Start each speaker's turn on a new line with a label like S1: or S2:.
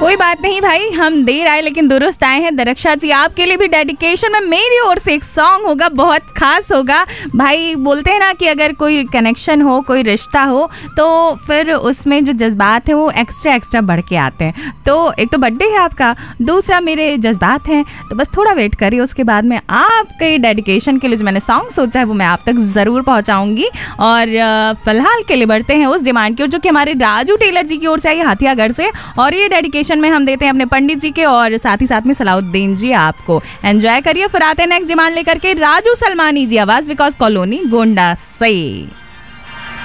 S1: कोई बात नहीं भाई, हम देर आए लेकिन दुरुस्त आए हैं। दरक्षा जी, आपके लिए भी डेडिकेशन में मेरी ओर से एक सॉन्ग होगा, बहुत खास होगा भाई। बोलते हैं ना कि अगर कोई कनेक्शन हो, कोई रिश्ता हो, तो फिर उसमें जो जज्बात हैं वो एक्स्ट्रा बढ़ के आते हैं। तो एक तो बर्थडे है आपका, दूसरा मेरे जज्बात हैं, तो बस थोड़ा वेट करिए, उसके बाद में आपके डेडिकेशन के लिए जो मैंने सॉन्ग सोचा है वो मैं आप तक ज़रूर पहुँचाऊँगी। और फिलहाल के लिए बढ़ते हैं उस डिमांड की ओर जो कि हमारे राजू टेलर जी की ओर से आई हाथियागढ़ से। और ये डेडिकेशन में हम देते हैं अपने पंडित जी के और साथ ही साथ में सलाउद्दीन जी। आपको एंजॉय करिए। फिर आते हैं नेक्स्ट डिमांड लेकर के राजू सलमानी जी, आवाज विकास कॉलोनी गोंडा से।